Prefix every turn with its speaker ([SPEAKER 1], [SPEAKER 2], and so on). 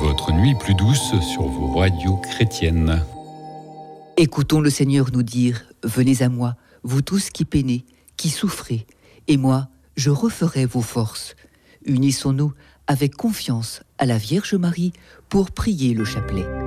[SPEAKER 1] votre nuit plus douce sur vos radios chrétiennes.
[SPEAKER 2] Écoutons le Seigneur nous dire « Venez à moi, vous tous qui peinez, qui souffrez, et moi, je referai vos forces. » Unissons-nous avec confiance à la Vierge Marie pour prier le chapelet.